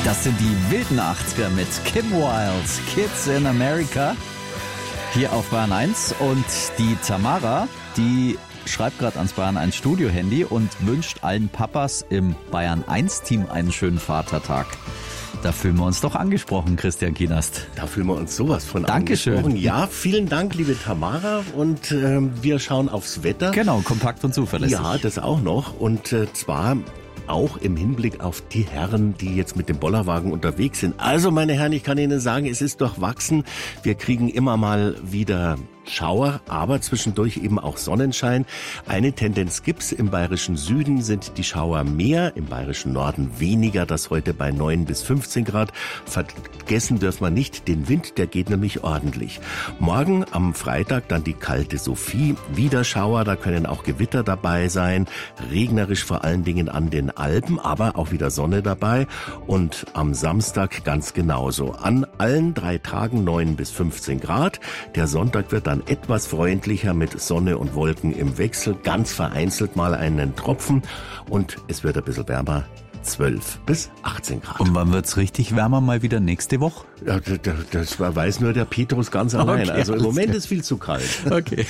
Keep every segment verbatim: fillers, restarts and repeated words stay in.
Das sind die wilden achtziger mit Kim Wilde, Kids in America, hier auf Bayern eins. Und die Tamara, die schreibt gerade ans Bayern eins Studio-Handy und wünscht allen Papas im Bayern eins Team einen schönen Vatertag. Da fühlen wir uns doch angesprochen, Christian Kienast. Da fühlen wir uns sowas von Dankeschön. angesprochen. Ja, vielen Dank, liebe Tamara. Und ähm, wir schauen aufs Wetter. Genau, kompakt und zuverlässig. Ja, das auch noch. Und äh, zwar auch im Hinblick auf die Herren, die jetzt mit dem Bollerwagen unterwegs sind. Also, meine Herren, ich kann Ihnen sagen, es ist durchwachsen. Wir kriegen immer mal wieder Schauer, aber zwischendurch eben auch Sonnenschein. Eine Tendenz gibt's. Im bayerischen Süden sind die Schauer mehr, im bayerischen Norden weniger, das heute bei neun bis fünfzehn Grad. Vergessen dürfen wir nicht, den Wind, der geht nämlich ordentlich. Morgen am Freitag dann die kalte Sophie, wieder Schauer, da können auch Gewitter dabei sein, regnerisch vor allen Dingen an den Alpen, aber auch wieder Sonne dabei. Und am Samstag ganz genauso. An allen drei Tagen neun bis fünfzehn Grad. Der Sonntag wird dann etwas freundlicher mit Sonne und Wolken im Wechsel, ganz vereinzelt mal einen Tropfen und es wird ein bisschen wärmer, zwölf bis achtzehn Grad. Und wann wird's richtig wärmer mal wieder nächste Woche? Ja, das, das weiß nur der Petrus ganz allein. Okay, also im Moment klar. ist viel zu kalt. Okay.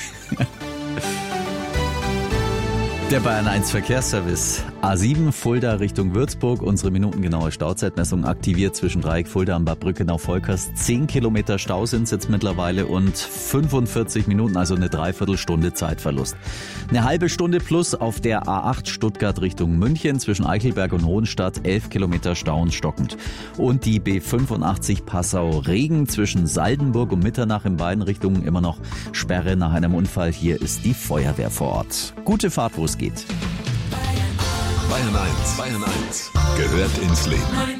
Der Bayern eins Verkehrsservice. A sieben Fulda Richtung Würzburg. Unsere minutengenaue Stauzeitmessung aktiviert zwischen Dreieck Fulda und Bad Brückenau-Volkers. Zehn Kilometer Stau sind es jetzt mittlerweile und fünfundvierzig Minuten, also eine Dreiviertelstunde Zeitverlust. Eine halbe Stunde plus auf der A acht Stuttgart Richtung München zwischen Eichelberg und Hohenstadt. Elf Kilometer Stau und stockend. Und die B fünfundachtzig Passau-Regen zwischen Saldenburg und Mitternach in beiden Richtungen immer noch Sperre nach einem Unfall. Hier ist die Feuerwehr vor Ort. Gute Fahrt, wo es geht. Bayern eins, Bayern eins gehört ins Leben.